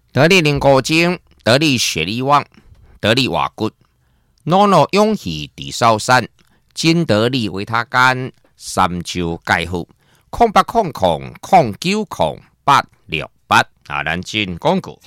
得力灵果精，得力血力旺，得力瓦骨，诺诺勇气地少山，金得力维他干，三周解好，0800090868啊，咱进广告。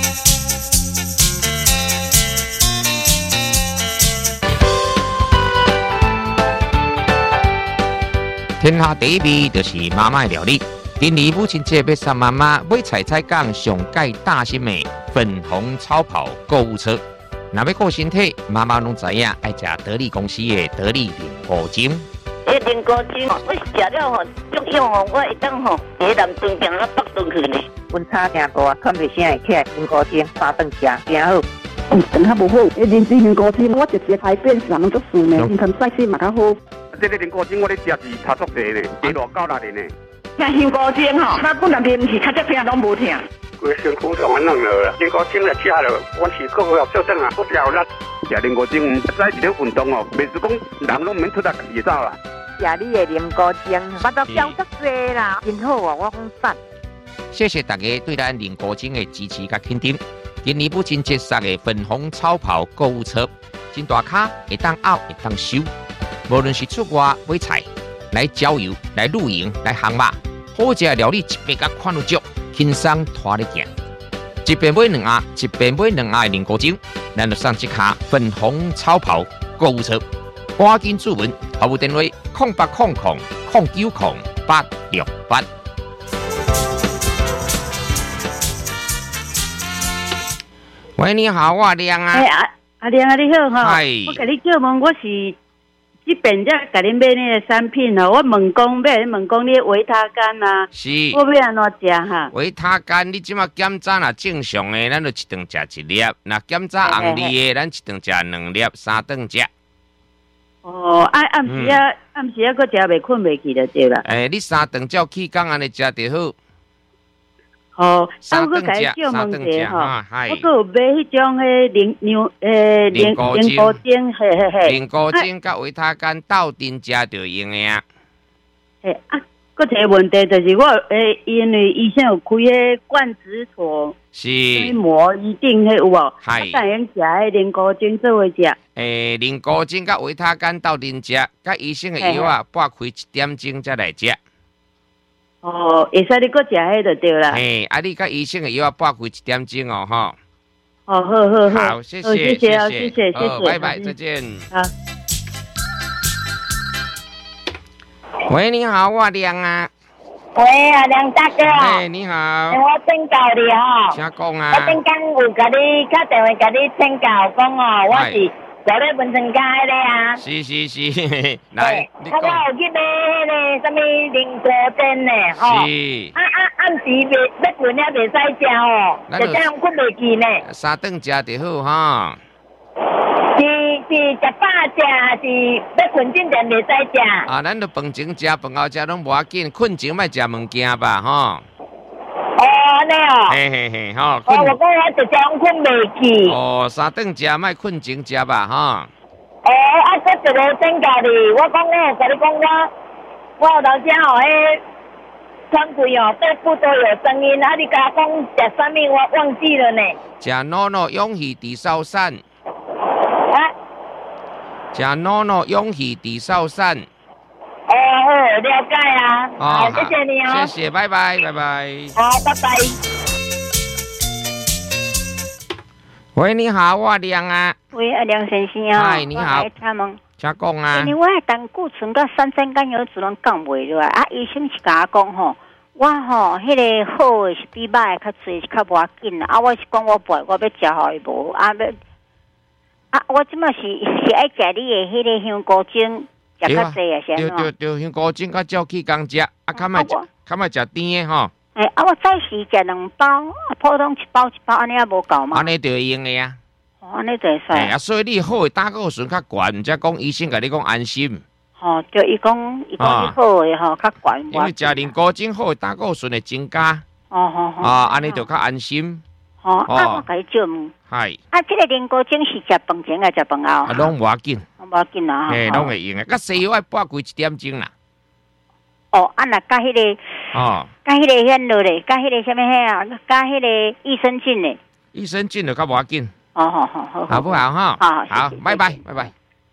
天下第一味就是妈妈的料理。今年母亲节要送妈妈买菜菜讲上盖大心的粉红超跑购物车。若要顾身体，妈妈拢知影爱食得力公司的得力灵果精。 灵果精，我食了吼，足用吼，我会当吼，在南顿行到北顿去呢。 阮差惊大，看袂醒会起来，灵果精3顿食，真好。 肠较无好，认真灵果精，我直接排便上足顺呢，新陈代谢嘛较好。 这个灵果精我咧食是差足济呢，加偌9、6年呢。 听灵果精吼，那本来面是较只疼拢无疼。 规身躯都安弄了，灵果精来吃了，我是个个做阵啊，我了力。食灵果精，再一个运动哦，袂是讲人拢免出来家己走啦。 食你的灵果精，我都标足济啦，真好啊！我讲赞。 谢谢大家对咱灵果精的支持甲肯定。今年母亲节送的粉红超跑购物车，真大卡，会当拗，会当收。无论是出外买菜、来郊游、来露营、来航马，好食的料理一边甲看有足，轻松拖你行。一边买2盒，一边买2盒的灵果精，咱就送一卡粉红超跑购物车。赶紧注文，服务电话0800090868。喂，你好，我亮啊。 阿亮啊，你好哈。 我甲你叫问，我是这边才甲你买那个产品哦。我问讲你维他干啊， 是。 我要安怎食哈？ 维他干，你即马检查若正常的，咱就一顿食1粒；若检查红利的，咱一顿食2粒、3顿食。 哦，暗时啊，佫食袂困袂去就对啦。 你3顿照起工安尼食就好。 哦， 三顿食， 我佫有买迄种灵果精，嘿。 灵果精甲维他干斗阵食就用的啊。 佫一个问题就是我因为医生有开迄灌脂锁， 是膜一定迄有无？ 系。 但用食迄灵果精做伙食。 灵果精甲维他干斗阵食，甲医生的药啊，拨开1点钟才来食。 哦，会使你佫食迄就对啦。 你甲医生的药拨开1点钟哦，吼。 好。 好，谢谢，拜拜，再见。 好。 喂，你好，我亮啊。 喂，阿亮大哥。 你好。 我请教你吼。 请讲啊。 我顶间有甲你打电话甲你请教讲哦，我是住咧文成街咧啊。 是，来，你讲。 我有去买迄个什么灵果精呢？吼。 是。 暗时要困了袂使食哦，就这样困袂去呢。 3顿食就好哈。 是食饱食，还是要困之前袂使食？ 啊，咱就饭前食，饭后食拢无要紧，困前莫食物件吧，吼。 哦，安尼哦。 嘿，吼。 我讲我直接困袂去。 3顿食，莫困前食吧，吼。 这一个请教你，我讲我甲你讲我有头先迄窗柜背部都有声音，你甲我讲食啥物，我忘记了呢。 食诺诺勇气地少山。食诺诺勇气地少山。 好，了解啊。好，谢谢你哦。 谢谢，拜拜。 好，拜拜。 喂，你好，我亮啊。 喂，梁先生啊。 嗨，你好。请讲啊。 因为我胆固醇甲三酸甘油脂拢降袂落来，医生是甲我讲吼，我吼迄个好的是比歹的较侪，是较无要紧啦。我是讲我不，我要食好伊无我即马是爱食你的迄个香菇精，食较济啊，先对，香菇精甲照起工食，较莫食甜的吼。 我早时食2包，普通1包安尼也无够嘛。 安尼就会用的啊。 安尼就会使。 所以你好的胆固醇较悬，毋则讲医生甲你讲安心。 就伊讲你好的吼较悬。 因为食灵果精好的胆固醇会增加。安尼就较安心。 我甲你借问。 系。 这个灵果精是食饭前还是食饭后？ 拢无要紧。 无要紧啊。 拢会用的，甲西药爱拨开1点钟啦。 哦，啊那加迄个哦， 加迄个遐落咧，加迄个什么遐啊，加迄个益生菌咧。 益生菌就较无要紧。 哦，好， 好不好哈？ 好， 好，拜拜，拜拜。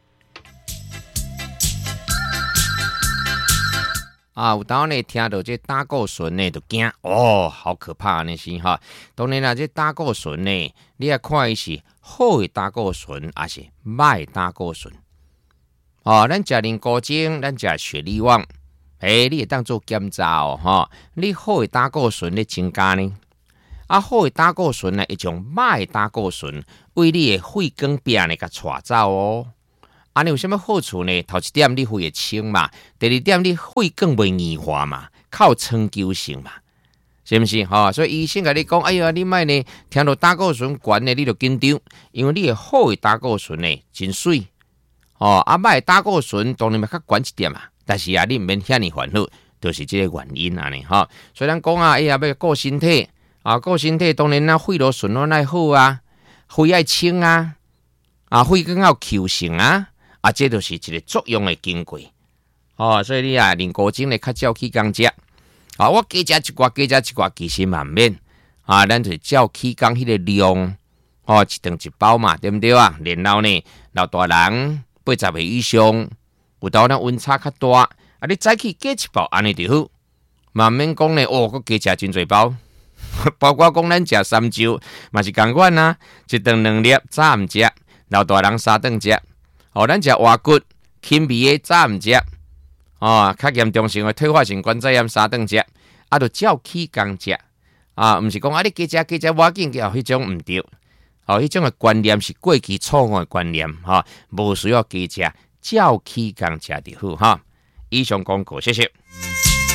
啊，有当呢听到这胆固醇呢，就惊哦，好可怕呢是哈。当然啦，这胆固醇呢，你要看伊是好的胆固醇，还是歹的胆固醇。哦，咱食磷固精，咱食血力旺，你会当做检查哦，哈。你好的胆固醇咧增加呢？好的胆固醇呢，会将歹的胆固醇为你的肺管壁呢，甲带走哦。你有啥物好处呢？头一点你肺会清嘛，第二点你肺更袂硬化嘛，靠长久性嘛，是毋是？所以医生甲你讲，哎呀，你莫呢，听到胆固醇悬呢，你就紧张，因为你的好的胆固醇呢真水，歹的胆固醇当然嘛较悬一点嘛，但是你毋免遐尼烦恼，就是这个原因安尼哈。所以咱讲哎呀，要顾身体。顾身体当然肺路循环爱好啊，肺爱清啊，肺更要求性啊，这就是一个作用的经过。所以你磷固精咧较照起工食。我加食一寡，其实嘛免。咱就照起工迄个量，一顿一包嘛，对不对啊？然后呢，老大人80岁以上，有当咱温差较大，你早起加一包安尼就好，慢慢讲呢，佮加食真侪包。包括讲咱食3周嘛是同款啊，一顿2粒早暗食，老大人3顿食。咱食活骨、轻微的早暗食，较严重性的退化性关节炎3顿食，就照起工食。毋是讲你加食我要紧，迄种毋对。迄种的观念是过去错误的观念，无需要加食，照起工食就好哈。以上广告，谢谢。